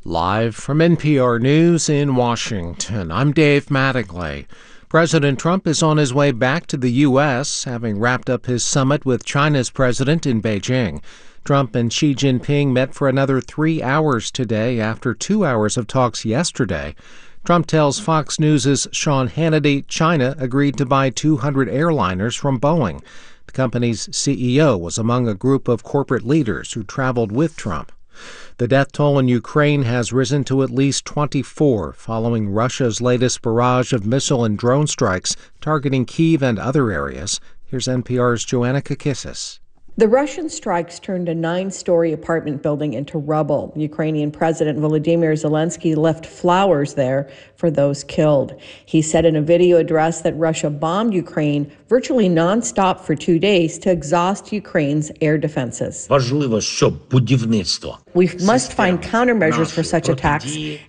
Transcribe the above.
Live from NPR News in Washington, I'm Dave Mattingly. President Trump is on his way back to the U.S., having wrapped up his summit with China's president in Beijing. Trump and Xi Jinping met for another 3 hours today after 2 hours of talks yesterday. Trump tells Fox News' Sean Hannity China agreed to buy 200 airliners from Boeing. The company's CEO was among a group of corporate leaders who traveled with Trump. The death toll in Ukraine has risen to at least 24 following Russia's latest barrage of missile and drone strikes targeting Kyiv and other areas. Here's NPR's Joanna Kakissis. The Russian strikes turned a 9-story apartment building into rubble. Ukrainian President Volodymyr Zelensky left flowers there for those killed. He said in a video address that Russia bombed Ukraine virtually nonstop for 2 days to exhaust Ukraine's air defenses. We must find countermeasures for such attacks